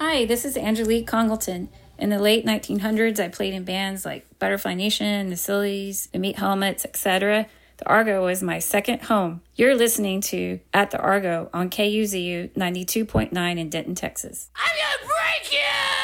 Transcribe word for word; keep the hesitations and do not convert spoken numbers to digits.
Hi, this is Angelique Congleton. In the late nineteen hundreds, I played in bands like Butterfly Nation, the Sillies, the Meat Helmets, et cetera. The Argo was my second home. You're listening to At the Argo on K U Z U ninety-two point nine in Denton, Texas. I'm gonna break you!